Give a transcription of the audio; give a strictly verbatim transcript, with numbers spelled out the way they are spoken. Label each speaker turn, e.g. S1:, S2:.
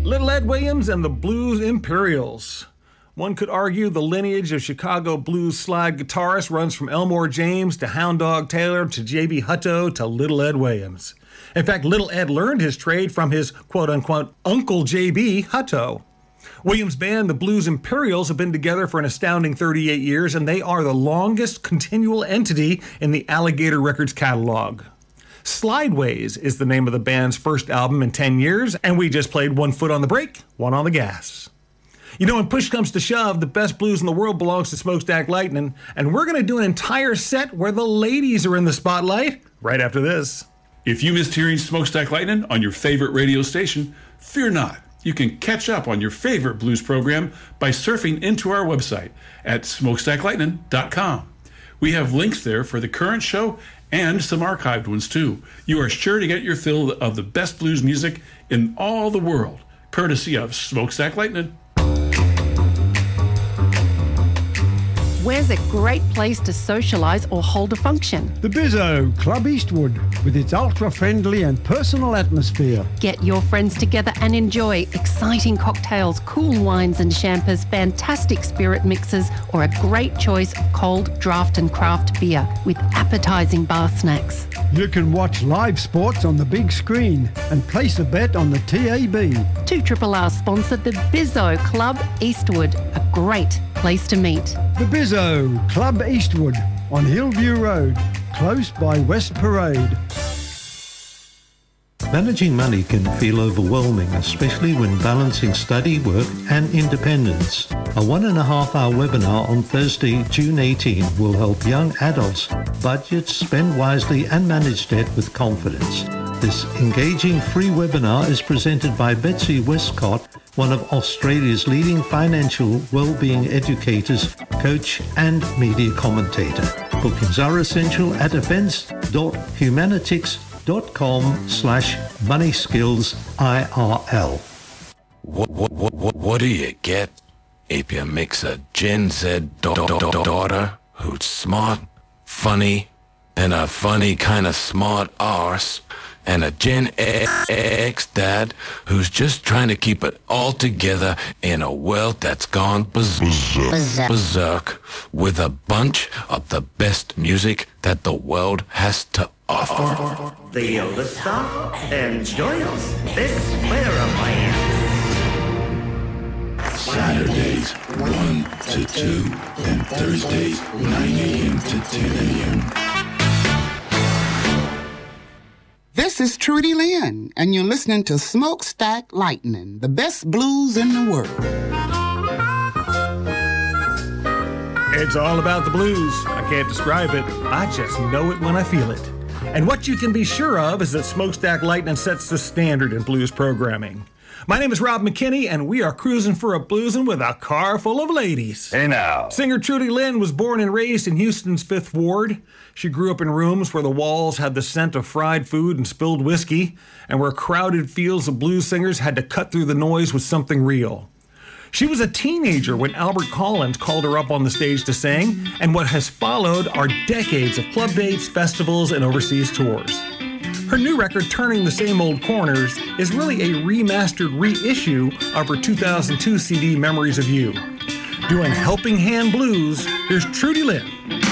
S1: Little Ed Williams and the Blues Imperials. One could argue the lineage of Chicago blues slide guitarists runs from Elmore James to Hound Dog Taylor to J B Hutto to Little Ed Williams. In fact, Little Ed learned his trade from his quote-unquote Uncle J B Hutto. Williams' band, the Blues Imperials, have been together for an astounding thirty-eight years, and they are the longest continual entity in the Alligator Records catalog. Slideways is the name of the band's first album in ten years, and we just played One Foot on the Brake, One on the Gas. You know, when push comes to shove, the best blues in the world belongs to Smokestack Lightning, and we're going to do an entire set where the ladies are in the spotlight right after this.
S2: If you missed hearing Smokestack Lightning on your favorite radio station, fear not. You can catch up on your favorite blues program by surfing into our website at smokestack lightning dot com. We have links there for the current show and some archived ones too. You are sure to get your fill of the best blues music in all the world, courtesy of Smokestack Lightning.
S3: Where's a great place to socialise or hold a function?
S4: The Bizzo, Club Eastwood, with its ultra-friendly and personal atmosphere.
S3: Get your friends together and enjoy exciting cocktails, cool wines and champers, fantastic spirit mixes, or a great choice of cold draft and craft beer with appetising bar snacks.
S4: You can watch live sports on the big screen and place a bet on the T A B.
S3: two R R R sponsored the Bizzo Club Eastwood, a great place to meet.
S4: The Bizzo, Club Eastwood, on Hillview Road, close by West Parade.
S5: Managing money can feel overwhelming, especially when balancing study, work and independence. A one and a half hour webinar on Thursday, June eighteenth will help young adults budget, spend wisely and manage debt with confidence. This engaging free webinar is presented by Betsy Westcott, one of Australia's leading financial well-being educators, coach and media commentator. Bookings are essential at events.humanitics.com slash money skills IRL.
S6: What, what, what, what, what do you get if you mix a Gen Z da- da- da- daughter who's smart, funny, and a funny kind of smart arse, and a Gen X dad who's just trying to keep it all together in a world that's gone berserk, berserk. berserk with a bunch of the best music that the world has to offer?
S7: The yoga stop and join us this Clara plan.
S8: Saturdays one to two and Thursdays nine a.m. to ten a.m.
S9: This is Trudy Lynn, and you're listening to Smokestack Lightning, the best blues in the world.
S1: It's all about the blues. I can't describe it. I just know it when I feel it. And what you can be sure of is that Smokestack Lightning sets the standard in blues programming. My name is Rob McKinney, and we are cruising for a bluesin' with a car full of ladies.
S10: Hey now.
S1: Singer Trudy Lynn was born and raised in Houston's Fifth Ward. She grew up in rooms where the walls had the scent of fried food and spilled whiskey, and where crowded fields of blues singers had to cut through the noise with something real. She was a teenager when Albert Collins called her up on the stage to sing, and what has followed are decades of club dates, festivals, and overseas tours. Her new record, Turning the Same Old Corners, is really a remastered reissue of her two thousand two C D, Memories of You. Doing Helping Hand Blues, here's Trudy Lynn.